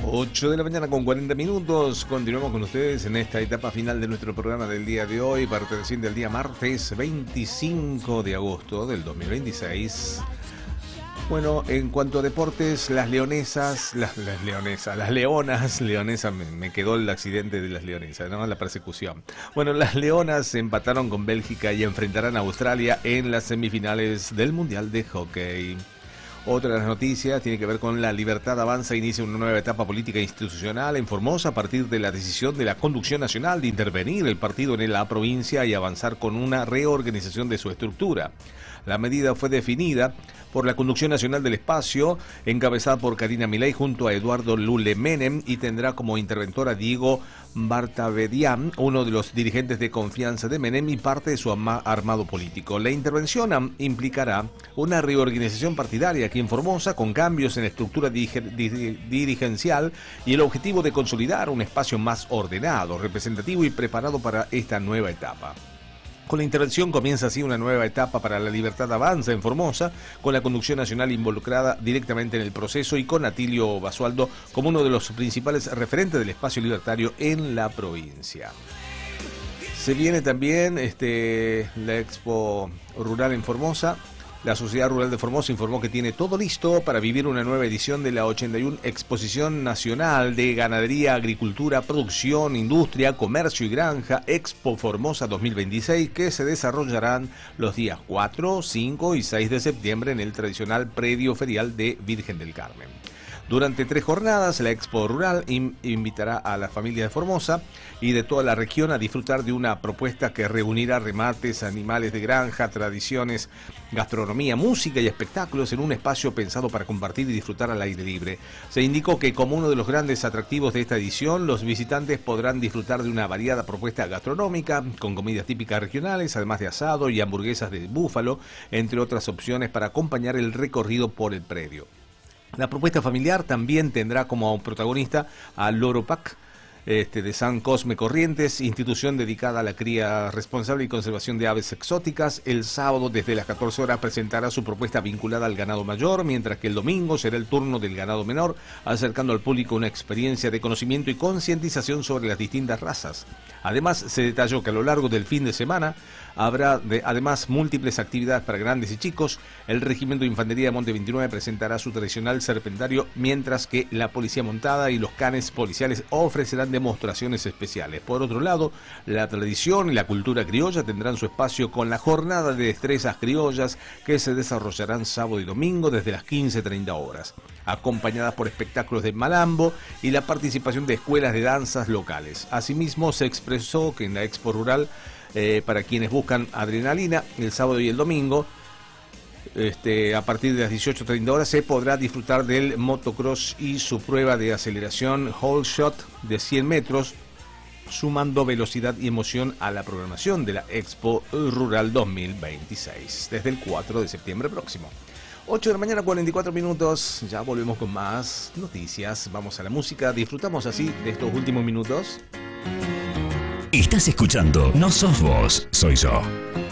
8 de la mañana con 40 minutos. Continuamos con ustedes en esta etapa final de nuestro programa del día de hoy, perteneciente al día martes 25 de agosto del 2026. Bueno, en cuanto a deportes, las leonesas, las leonas, me quedó el accidente de las leonesas, ¿no? La persecución. Bueno, las leonas empataron con Bélgica y enfrentarán a Australia en las semifinales del Mundial de Hockey. Otra de las noticias tiene que ver con la Libertad Avanza, inicia una nueva etapa política e institucional en Formosa a partir de la decisión de la conducción nacional de intervenir el partido en la provincia y avanzar con una reorganización de su estructura. La medida fue definida por la Conducción Nacional del Espacio, encabezada por Karina Milei junto a Eduardo Lule Menem, y tendrá como interventor a Diego Bartavedian, uno de los dirigentes de confianza de Menem y parte de su armado político. La intervención implicará una reorganización partidaria aquí en Formosa, con cambios en la estructura dirigencial y el objetivo de consolidar un espacio más ordenado, representativo y preparado para esta nueva etapa. Con la intervención comienza así una nueva etapa para la Libertad Avanza en Formosa, con la conducción nacional involucrada directamente en el proceso y con Atilio Basualdo como uno de los principales referentes del espacio libertario en la provincia. Se viene también la Expo Rural en Formosa. La Sociedad Rural de Formosa informó que tiene todo listo para vivir una nueva edición de la 81 Exposición Nacional de Ganadería, Agricultura, Producción, Industria, Comercio y Granja, Expo Formosa 2026, que se desarrollarán los días 4, 5 y 6 de septiembre en el tradicional predio ferial de Virgen del Carmen. Durante 3 jornadas, la Expo Rural invitará a las familias de Formosa y de toda la región a disfrutar de una propuesta que reunirá remates, animales de granja, tradiciones, gastronomía, música y espectáculos en un espacio pensado para compartir y disfrutar al aire libre. Se indicó que como uno de los grandes atractivos de esta edición, los visitantes podrán disfrutar de una variada propuesta gastronómica con comidas típicas regionales, además de asado y hamburguesas de búfalo, entre otras opciones para acompañar el recorrido por el predio. La propuesta familiar también tendrá como protagonista a Loropac de San Cosme Corrientes, institución dedicada a la cría responsable y conservación de aves exóticas. El sábado desde las 14 horas presentará su propuesta vinculada al ganado mayor, mientras que el domingo será el turno del ganado menor, acercando al público una experiencia de conocimiento y concientización sobre las distintas razas. Además, se detalló que a lo largo del fin de semana habrá además múltiples actividades para grandes y chicos. El Regimiento de Infantería de Monte 29 presentará su tradicional serpentario, mientras que la Policía Montada y los canes policiales ofrecerán demostraciones especiales. Por otro lado, la tradición y la cultura criolla tendrán su espacio con la jornada de destrezas criollas que se desarrollarán sábado y domingo desde las 15:30 horas, acompañadas por espectáculos de malambo y la participación de escuelas de danzas locales. Asimismo, se expresó que en la Expo Rural, para quienes buscan adrenalina, el sábado y el domingo, a partir de las 18:30 horas, se podrá disfrutar del motocross y su prueba de aceleración Whole Shot de 100 metros, sumando velocidad y emoción a la programación de la Expo Rural 2026, desde el 4 de septiembre próximo. 8 de la mañana, 44 minutos, ya volvemos con más noticias, vamos a la música, disfrutamos así de estos últimos minutos. Estás escuchando No Sos Vos, Soy Yo.